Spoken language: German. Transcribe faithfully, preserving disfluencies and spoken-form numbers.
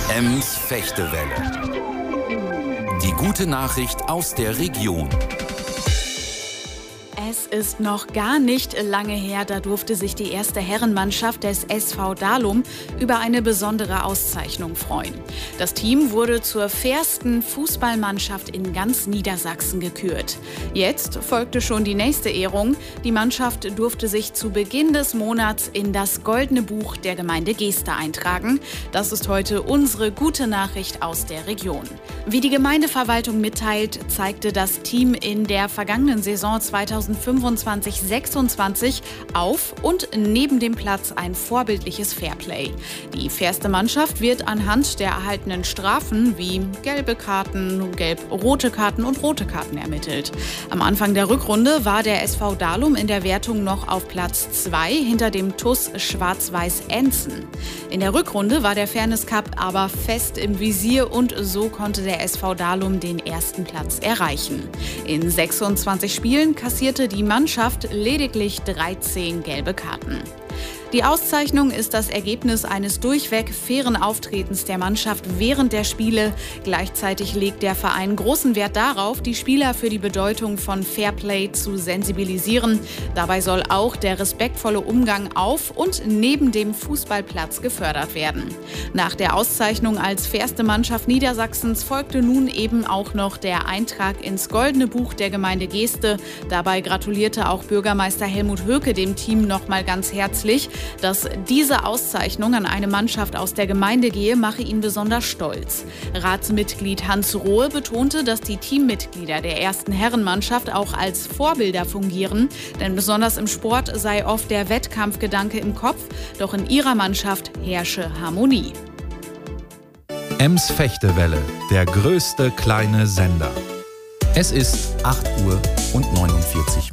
Ems Fechtewelle. Die gute Nachricht aus der Region. Es ist noch gar nicht lange her, da durfte sich die erste Herrenmannschaft des S V Dalum über eine besondere Auszeichnung freuen. Das Team wurde zur fairsten Fußballmannschaft in ganz Niedersachsen gekürt. Jetzt folgte schon die nächste Ehrung. Die Mannschaft durfte sich zu Beginn des Monats in das Goldene Buch der Gemeinde Geeste eintragen. Das ist heute unsere gute Nachricht aus der Region. Wie die Gemeindeverwaltung mitteilt, zeigte das Team in der vergangenen Saison zweitausendfünfundzwanzig sechsundzwanzig auf und neben dem Platz ein vorbildliches Fairplay. Die fairste Mannschaft wird anhand der erhaltenen Strafen wie gelbe Karten, gelb-rote Karten und rote Karten ermittelt. Am Anfang der Rückrunde war der S V Dalum in der Wertung noch auf Platz zwei hinter dem T U S Schwarz-Weiß Enzen. In der Rückrunde war der Fairness Cup aber fest im Visier und so konnte der S V Dalum den ersten Platz erreichen. In sechsundzwanzig Spielen kassierte die Mannschaft lediglich dreizehn gelbe Karten. Die Auszeichnung ist das Ergebnis eines durchweg fairen Auftretens der Mannschaft während der Spiele. Gleichzeitig legt der Verein großen Wert darauf, die Spieler für die Bedeutung von Fairplay zu sensibilisieren. Dabei soll auch der respektvolle Umgang auf und neben dem Fußballplatz gefördert werden. Nach der Auszeichnung als fairste Mannschaft Niedersachsens folgte nun eben auch noch der Eintrag ins Goldene Buch der Gemeinde Geeste. Dabei gratulierte auch Bürgermeister Helmut Höke dem Team nochmal ganz herzlich. Dass diese Auszeichnung an eine Mannschaft aus der Gemeinde gehe, mache ihn besonders stolz. Ratsmitglied Hans Rohe betonte, dass die Teammitglieder der ersten Herrenmannschaft auch als Vorbilder fungieren, denn besonders im Sport sei oft der Wettkampfgedanke im Kopf, doch in ihrer Mannschaft herrsche Harmonie. Ems Fechtewelle, der größte kleine Sender. Es ist acht Uhr und neunundvierzig Minuten.